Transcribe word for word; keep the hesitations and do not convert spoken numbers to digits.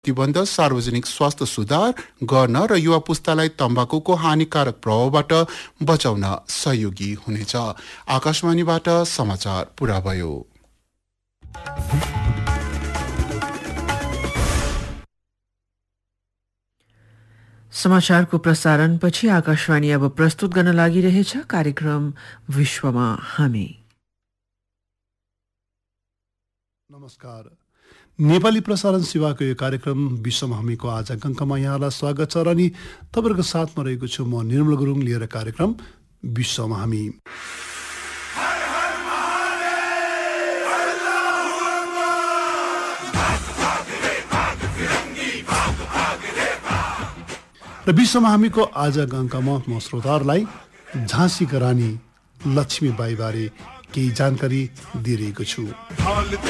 प्रतिबन्ध, सार्वजनिक स्वास्थ्य सुधार गर्न र युवा पुस्तालाई तम्बाकुको हानिकारक प्रभावबाट बचाउन सहयोगी हुनेछ। आकाशवाणीबाट समाचार पूरा भयो। समाचारको प्रसारणपछि आकाशवाणी अब प्रस्तुत गर्न लागिरहेछ कार्यक्रम विश्वमा हामी। नमस्कार, नेपाली प्रसारण सेवाको यो कार्यक्रम विश्वमा हामीको आजको अङ्कमा यहाँलाई स्वागत छ र अनि तपाईँहरूको साथमा रहेको छु म निर्मल गुरुङ लिएर कार्यक्रम विश्वमा हामी। र विश्वमा हामीको आजको अङ्कमा म श्रोताहरूलाई झाँसीका रानी लक्ष्मीबाईबारे केही जानकारी दिइरहेको छु।